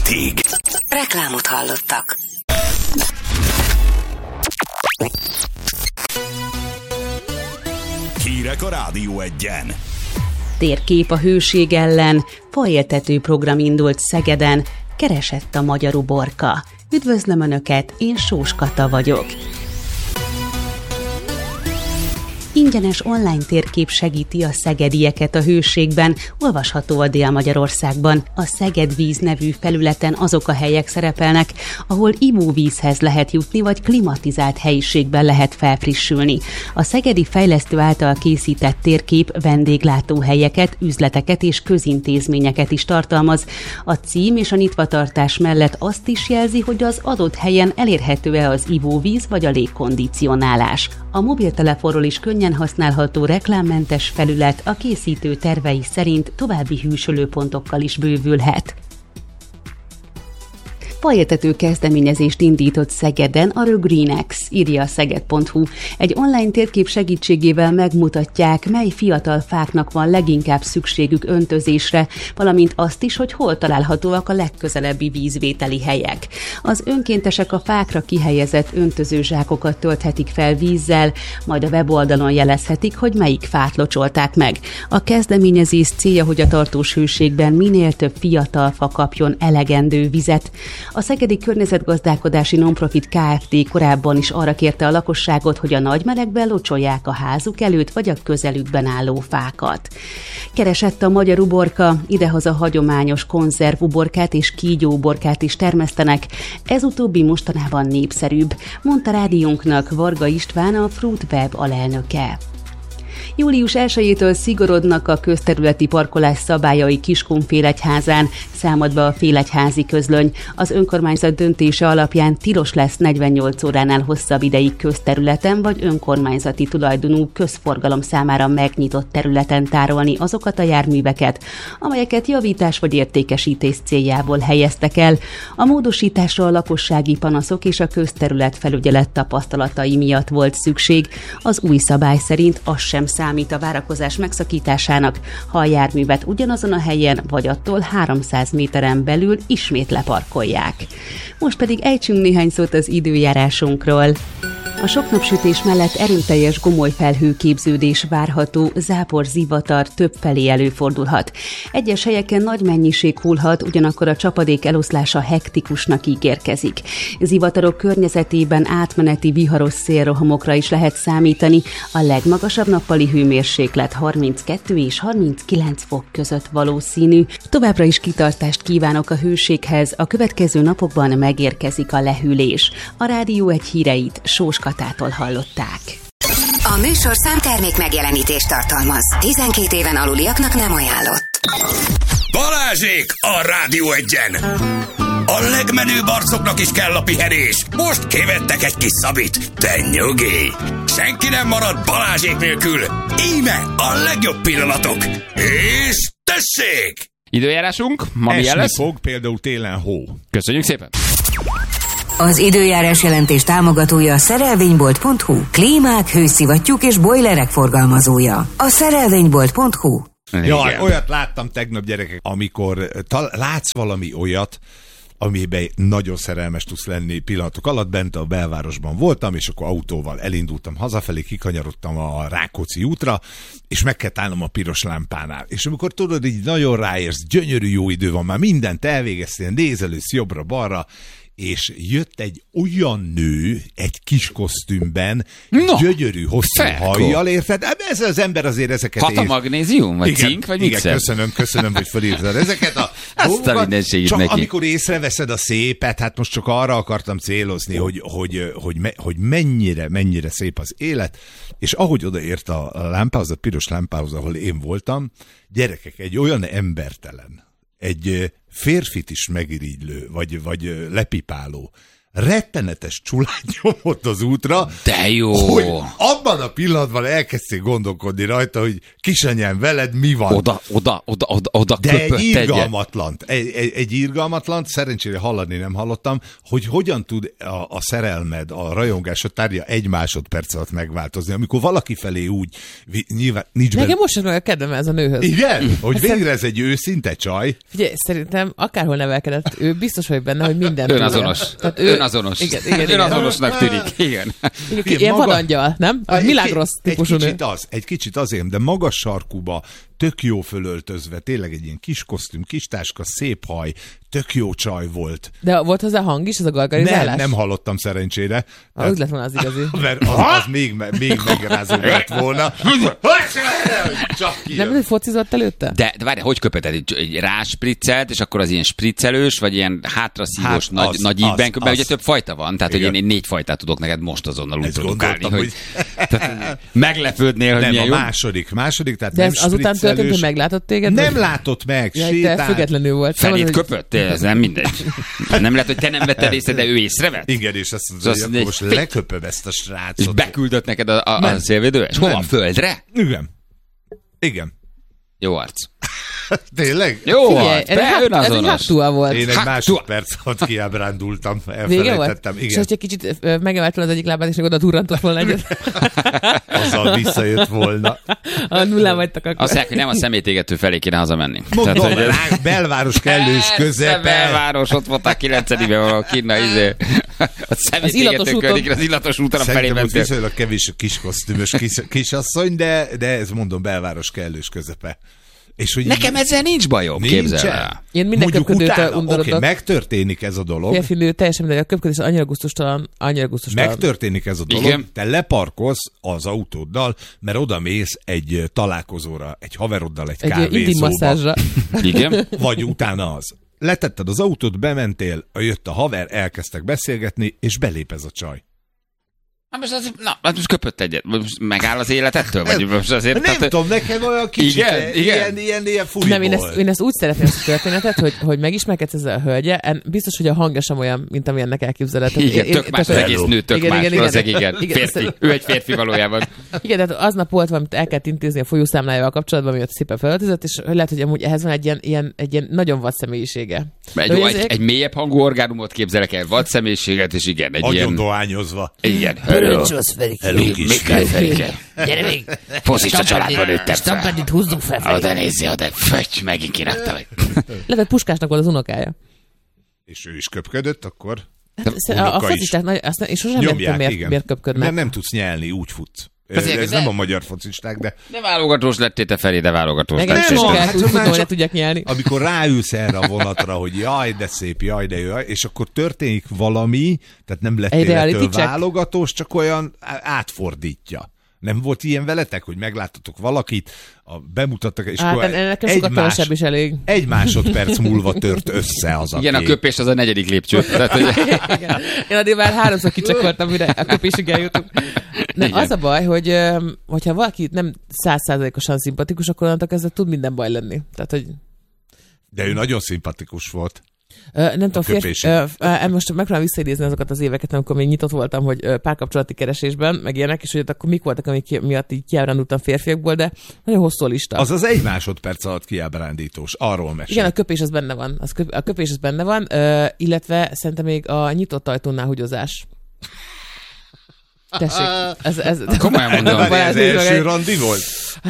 hétig. Reklámot hallottak. Hírek a Rádió Egyen. Térkép a hőség ellen, faéltető program indult Szegeden, keresett a magyar uborka. Üdvözlöm Önöket, én Sós Kata vagyok. Ingyenes online térkép segíti a szegedieket a hőségben, olvasható a Dél-Magyarországban. A Szegedvíz nevű felületen azok a helyek szerepelnek, ahol ivóvízhez lehet jutni, vagy klimatizált helyiségben lehet felfrissülni. A szegedi fejlesztő által készített térkép vendéglátóhelyeket, üzleteket és közintézményeket is tartalmaz. A cím és a nyitvatartás mellett azt is jelzi, hogy az adott helyen elérhető-e az ivóvíz vagy a légkondicionálás. A mobiltelefonról is könnyen használható reklámmentes felület a készítő tervei szerint további hűsölőpontokkal is bővülhet. Faéltető kezdeményezést indított Szegeden a Greenex, írja a szeged.hu. Egy online térkép segítségével megmutatják, mely fiatal fáknak van leginkább szükségük öntözésre, valamint azt is, hogy hol találhatóak a legközelebbi vízvételi helyek. Az önkéntesek a fákra kihelyezett öntözőzsákokat tölthetik fel vízzel, majd a weboldalon jelezhetik, hogy melyik fát locsolták meg. A kezdeményezés célja, hogy a tartós hőségben minél több fiatal fa kapjon elegendő vizet. A Szegedi Környezetgazdálkodási Nonprofit Kft. Korábban is arra kérte a lakosságot, hogy a nagy melegben locsolják a házuk előtt vagy a közelükben álló fákat. Keresett a magyar uborka, idehaza hagyományos konzervuborkát és kígyóuborkát is termesztenek, ez utóbbi mostanában népszerűbb, mondta rádiónknak Varga István, a Fruitweb alelnöke. Július 1-től szigorodnak a közterületi parkolás szabályai Kiskunfélegyházán, számolt be a Félegyházi Közlöny. Az önkormányzat döntése alapján tilos lesz 48 óránál hosszabb ideig közterületen vagy önkormányzati tulajdonú közforgalom számára megnyitott területen tárolni azokat a járműveket, amelyeket javítás vagy értékesítés céljából helyeztek el. A módosításra a lakossági panaszok és a közterület felügyelet tapasztalatai miatt volt szükség. Az új szabály szerint az sem számít a várakozás megszakításának, ha a járművet ugyanazon a helyen vagy attól 300 méteren belül ismét leparkolják. Most pedig ejtsünk néhány szót az időjárásunkról. A sok napsütés mellett erőteljes gomolyfelhőképződés várható, zápor-zivatar többfelé előfordulhat. Egyes helyeken nagy mennyiség hullhat, ugyanakkor a csapadék eloszlása hektikusnak ígérkezik. Zivatarok környezetében átmeneti viharos szélrohamokra is lehet számítani, a legmagasabb nappali hőmérséklet 32 és 39 fok között valószínű. Továbbra is kitartást kívánok a hőséghez, a következő napokban megérkezik a lehűlés. A Rádió Egy híreit Sós Katától hallották. A műsorszám termék megjelenítést tartalmaz. 12 éven aluliaknak nem ajánlott. Balázsék a Rádió Egyen! A legmenőbb arcoknak is kell a pihenés. Most kivettek egy kis szabit. Te nyugi! Senki nem marad Balázsék nélkül. Íme a legjobb pillanatok. És tessék! Időjárásunk, ma milyen lesz? Fog, például télen hó. Köszönjük szépen! Az időjárás jelentés támogatója a szerelvénybolt.hu, klímák, hőszivattyúk és bojlerek forgalmazója. A szerelvénybolt.hu. Jaj, olyat láttam tegnap, gyerekek, amikor látsz valami olyat, amiben nagyon szerelmes tudsz lenni pillanatok alatt. Bent a belvárosban voltam, és akkor autóval elindultam hazafelé, kikanyarodtam a Rákóczi útra, és meg kell állnom a piros lámpánál. És amikor tudod, így nagyon ráérsz, gyönyörű jó idő van, már mindent elvégeztél, nézelősz jobbra-balra, és jött egy olyan nő, egy kis kosztümben, gyönyörű, hosszú hajjal, érted? Ez az ember azért ezeket Hat a magnézium, vagy cink, vagy mixer? Igen, köszönöm, hogy felírtad ezeket a dolgokat. Csak neki. Amikor észreveszed a szépet, hát most csak arra akartam célozni, hogy mennyire szép az élet, és ahogy odaért a lámpához, a piros lámpához, ahol én voltam, gyerekek, egy olyan embertelen, egy férfit is megirigylő, vagy lepipáló rettenetes csulány nyomott az útra, de jó. Hogy abban a pillanatban elkezdték gondolkodni rajta, hogy kisanyám, veled mi van? Oda de egy irgalmatlant, egy irgalmatlant, szerencsére hallani nem hallottam, hogy hogyan tud a szerelmed, a rajongásod tárgya egy másodperc alatt megváltozni, amikor valaki felé úgy, nyilván nincs Nekem most sem meg a kedvem ez a nőhöz. Igen? Hogy végre ez egy őszinte csaj. Figyelj, szerintem akárhol nevelkedett, ő biztos vagy benne, hogy minden önazonos. Önazonos. Igen. Önazonosnak tűnik. Igen. Ilyen vadangyal, nem? A Milagros típusú nő. Egy kicsit azért, de magas sarkuba, tök jó fölöltözve, tényleg egy ilyen kis kosztüm, kis táska, szép haj, tök jó csaj volt. De volt hozzá hang is, ez a gargarizálás? Nem hallottam szerencsére. Úgy lett volna az igazi. Mert az még megrázóbb lett volna. Nem, hogy focizott előtte? De várj, hogy köpöted? Egy ráspriccelt, és akkor az ilyen spriccelős, vagy ilyen hátraszívós, nagy ígyben, mert ugye több fajta van, tehát hogy én 4 fajtát tudok neked most azonnal úgy produkálni, hogy meglepődnél, hogy milyen jó. Nem, a második, tehát de nem ez azután történt, hogy meglátott téged? Nem látott meg, sétált. Te függetlenül volt. Felét köpött? Ez nem mindegy. Nem lehet, hogy te nem vetted észre, de ő észrevett? Igen, és azt mondja, hogy most leköpöm ezt a srácot. És beküldött neked a szélvédő? És hova? A földre? Igen. Jó arc. Tényleg? Jó arc. Ez egy hátúa volt. Én egy másodperc alatt kiábrándultam, elfelejtettem. Igen. És hogyha kicsit megemeltem az egyik lábát, és még oda durrantott volna egyet. Azzal visszajött volna. A nullán vagytok akkor. Azt mondják, hogy nem a szemétégető felé kéne hazamenni. Mondom, belváros kellős közepe. Belváros, ott voltál 9-ben valahol kinn a szemétégető környékre, az illatos úton a felé mentél. Szerintem viszonylag kevés a kis kosztümös kisasszony, de ez mondom, belváros kellős közepe. És hogy nekem ezzel nincs bajom, képzelj el. Én minden köpködőtől undorodok. Oké, megtörténik ez a dolog. Férfi nő, teljesen mindegy, a köpködés annyira gusztustalan. Megtörténik ez a dolog. Igen. Te leparkolsz az autóddal, mert oda mész egy találkozóra, egy haveroddal, egy kávézóba. Igen. Vagy utána az. Letetted az autót, bementél, jött a haver, elkezdtek beszélgetni, és belép ez a csaj. Most köpött egyet. Most megáll az életettől? Vagy most azért, nem tudom, nekem olyan kicsit ilyen furi nem, én ezt úgy szeretném ezt a történetet, hogy megismerkedsz ezzel a hölgye, biztos, hogy a hangja sem olyan, mint amilyennek elképzeled. Igen, tök más, az egész nő, tök más. Igen. Férfi. Ő egy férfi valójában. Igen, tehát aznap volt valamit el kellett intézni a folyószámlájával kapcsolatban, miatt szépen felöltözött, és lehet, hogy amúgy ehhez van egy ilyen nagyon vad személyisége. Egy mélyebb hangú orgánumot képzelek el, vad személyiséget, és igen, egy ilyen... Agyon dohányozva. Igen. Parancsolsz, Ferike. Mit kell, Ferike? Gyere még. Foszista családban nőttem fel. Stampedit húzzunk fel, Ferike. Oda nézzél, oda. Fögy, megint kirakta meg. Lehet, Puskásnak volt az unokája. És ő is köpködött, akkor? A focisták, én sosem értem, miért köpködnek. Nem tudsz nyelni, úgy futsz. Ez nem a magyar focisták, de... De válogatós lettél te felé, de válogatós lettél. Nem tudják nyelni. Amikor ráülsz erre a vonatra, hogy jaj, de szép, jaj, de jó, és akkor történik valami, tehát nem lettél ettől válogatós, csak olyan átfordítja. Nem volt ilyen veletek, hogy megláttatok valakit, bemutattak, és akkor egy másodperc múlva tört össze az a igen, kép. A köpés az a 4. lépcső. Én addig már 3-szor kicsakoltam, mire a köpésig eljutunk. Az a baj, hogyha valaki nem 100%-osan szimpatikus, akkor onnantól kezdve tud minden baj lenni. Tehát, hogy... De ő nagyon szimpatikus volt. Nem tudom, most megpróbálom visszaidézni azokat az éveket, amikor még nyitott voltam, hogy párkapcsolati keresésben, meg ilyenek, és hogy akkor mik voltak, amik miatt így kiábrándultam férfiakból, de nagyon hosszú lista. Az egy másodperc alatt kiábrándítós, arról mesél. Igen, a köpés az benne van. A köpés az benne van, illetve szerintem még a nyitott ajtónál húgyozás. Tessék, ez komolyan mondom. Ez első randi volt?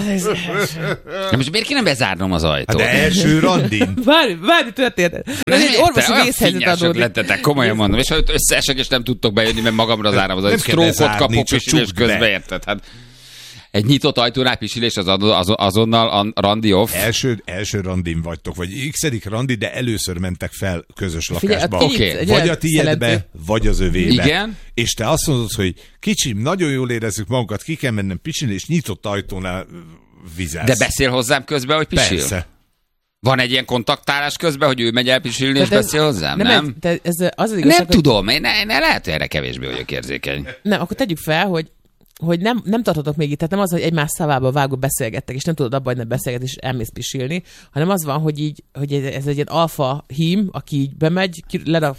De most miért kéne bezárnom az ajtót? De első randin. Várj, történet. Ez egy orvosi vészhelyzet adódik. Lettetek, komolyan mondom. És ha összeesek, és nem tudtok bejönni, mert magamra zárom az ajtót. Sztrókot kapok, pisilés közben, érted? Hát egy nyitott ajtónál pisilés azonnal a randi off. Első randin vagytok, vagy x-edik randi, de először mentek fel közös lakásba. Okay. Vagy a tiédbe, vagy az övébe. Igen. És te azt mondod, hogy kicsim, nagyon jól érezzük magunkat, ki kell mennem pisilni, és nyitott ajtónál vizelsz. De beszél hozzám közben, hogy pisil? Persze. Van egy ilyen kontaktálás közben, hogy ő megy el pisilni, és beszél hozzám? Nem? Nem tudom, én lehet, hogy erre kevésbé vagyok érzékeny. Nem, akkor tegyük fel, hogy nem tartotok még itt, tehát nem az, hogy egymás szavába vágó beszélgettek, és nem tudod abba, hogy nem beszélget, és elmész pisilni, hanem az van, hogy ez egy ilyen alfa hím, aki így bemegy, lerakja a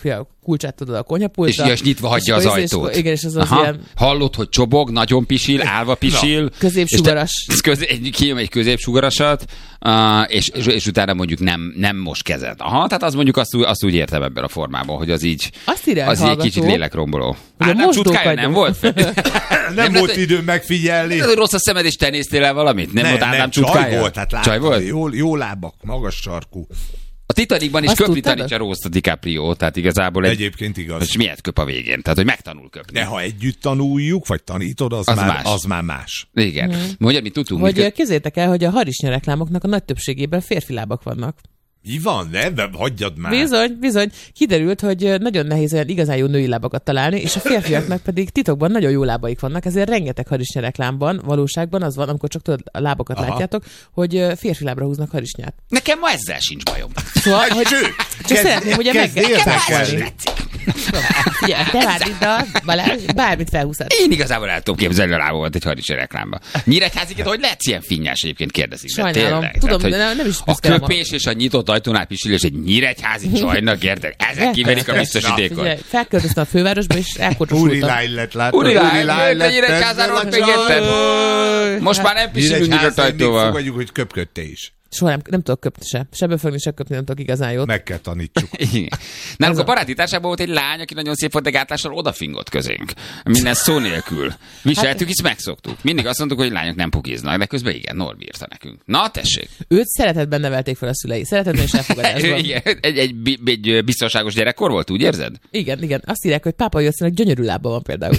kulcsát tudod a konyhapultra. És nyitva hagyja az ajtót. Igen, és az ilyen... Hallod, hogy csobog, nagyon pisil, állva pisil. Középsugaras. Kijön egy középsugarasat, és utána mondjuk nem most kezed. Tehát az mondjuk azt úgy értem ebben a formában, hogy az így egy kicsit lélekromboló. Nem csutkája nem volt? Nem volt időm megfigyelni. Rossz a szemed, és te néztél el valamit? Nem volt Ádám csutkája? Csaj volt? Jó lábak, magas sarkú. A Titanicban is köpni tanítja Rose a DiCaprio, tehát igazából egyébként igaz. És miért köp a végén? Tehát, hogy megtanul köpni. De ha együtt tanuljuk, vagy tanítod, az már más. Igen. Mondja, mi tudunk. Hogy képzeljétek el, hogy a harisnya reklámoknak a nagy többségében férfi lábak vannak. Mi van? Nem, hagyjad már. Bizony. Kiderült, hogy nagyon nehéz olyan igazán jó női lábakat találni, és a férfiaknak pedig titokban nagyon jó lábaik vannak, ezért rengeteg harisnya reklámban, valóságban az van, amikor csak tudod, a lábakat látjátok, hogy férfi lábra húznak harisnyát. Nekem ma ezzel sincs bajom. Szóval, hogy csak szeretném ugye megkezdeni. Ugye, te várd Balázs, bármit felhúzod. Én igazából el tudom képzelni a lábomat egy harisnya reklámba. Nyíregyháziként, hogy lehetsz ilyen finnyás egyébként kérdezik. Sajnálom. Tudom, de nem is a köpés és a nyitott ajtónál pisilés egy nyíregyházi csajnak, értek? Ezek kiverik a biztosítékot. Felköltöztem a fővárosba, és elkocsosultam. Urilány lett, látod? Urilány, a Nyíregyházáról még érted? Most már nem pisilünk nyitott ajtóval. Fogadjuk, hogy köpködte is. Soha nem tudok köpni se. Se befogni, se köpni nem tudok igazán jót. Meg kell tanítsuk. Nálunk a baráti társaságban volt egy lány, aki nagyon szép volt, de gátlással odafingott közénk. Minden szó nélkül. Viseltük, és megszoktuk. Mindig azt mondtuk, hogy lányok nem pukiznak, de közben igen, Norbi írta nekünk. Na, tessék. Őt szeretetben nevelték fel a szülei. Szeretetben és elfogadásban. egy biztonságos gyerekkor volt, úgy érzed? Igen. Azt írják, hogy pápa Józsefnek gyönyörű lába van például.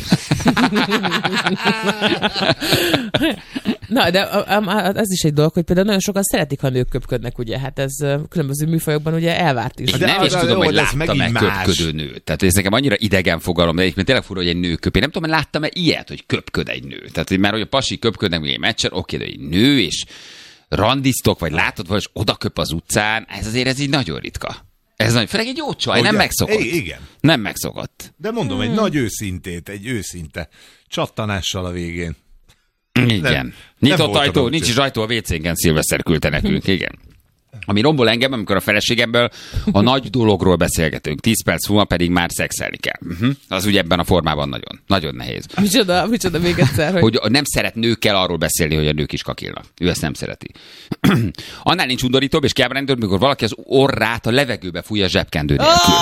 Na, de ez is egy dolog, hogy például nagyon sokan szeretik, ha nők köpködnek, ugye? Hát ez különböző műfajokban ugye elvárt is. De nem is tudom, hogy láttam-e köpködő nőt. Tehát ez nekem annyira idegen fogalom, de egyébként tényleg fura, hogy egy nő köp. Én nem tudom, hogy láttam-e ilyet, hogy köpköd egy nő. Tehát már hogy a pasi köpködnek még egy meccsen, oké, de egy nő, és randiztok, vagy látod, vagy oda köp az utcán, ez így nagyon ritka. Ez nagy, főleg egy jó csaj, nem megszokott. Igen. Nem megszokott. De mondom, egy nagy őszinte csattanással a végén. Igen. Nyitott ajtó, nincs is ajtó a WC-nken, Szilveszter küldte nekünk, igen. Ami rombol engem, amikor a feleségemből a nagy dologról beszélgetünk, 10 perc múlva pedig már szexelni kell. Az ugye ebben a formában nagyon, nagyon nehéz. Micsoda még egyszer, hogy nem szeret nőkkel arról beszélni, hogy a nők is kakilnak. Ő ezt nem szereti. Annál nincs undorítóbb és kiábrándítóbb, amikor valaki az orrát a levegőbe fújja zsebkendő nélkül.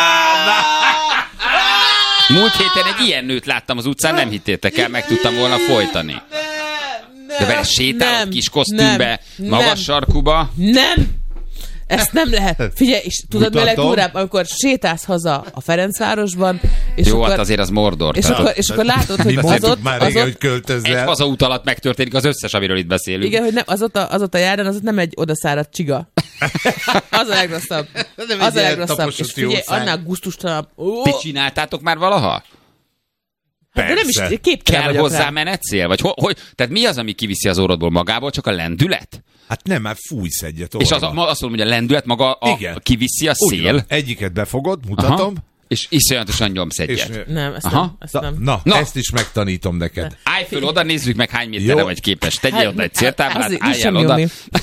Múlt héten egy ilyen nőt láttam az utcán, nem hittétek el, meg tudtam volna folytani. De vele sétálod kis kosztümbe, magas sarkuba. Nem! Ezt nem lehet. Figyelj, és tudod vele durvább, amikor sétálsz haza a Ferencvárosban, és jó, akkor, hát azért az Mordor. És akkor látod, hogy az ott... hogy költözzel. Egy hazaút alatt megtörténik az összes, amiről itt beszélünk. Igen, hogy nem, az ott a járán, az ott nem egy odaszáradt csiga. Az a legrosszabb. Az a legrosszabb. És figyelj, annál gusztustalabb. Ti csináltátok már valaha? Hát, de nem is képtelen kell hozzá menetszél? Vagy hogy? Tehát mi az, ami kiviszi az orrodból magából? Csak a lendület? Hát nem, már fújsz egyet orra. És azt mondom, hogy a lendület maga kiviszi a szél? Egyiket befogod, mutatom. Aha. És iszonyatosan nyomsz egyet. Nem, ezt nem. Na, ezt is megtanítom neked. Állj föl oda, nézzük meg, hány méterre vagy képes. Tegyél oda egy céltáblát, álljál oda.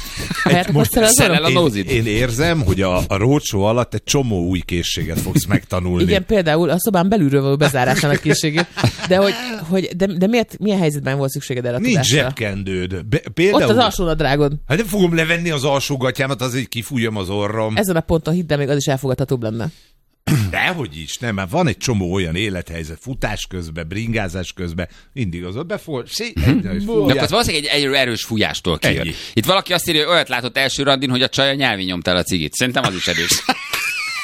Én érzem, hogy a roadshow alatt egy csomó új készséget fogsz megtanulni. Igen, például a szobán belülről való bezárásának készségét. De milyen helyzetben volt szükséged erre a tudásra? Nincs zsebkendőd. Ott az alsónadrágod. Hát nem fogom levenni az alsógatyámat, azért kifújjam az orrom. Ezen a ponton hidd el, még az is elfogadhatóbb lenne. Dehogy is, nem, mert van egy csomó olyan élethelyzet, futás közben, bringázás közben, mindig az ott befog. De valószínűleg egy erős fújástól kijön. Itt valaki azt írja, hogy olyat látott első randin, hogy a csaj a nyelvi nyomtál a cigit. Szerintem az is erős.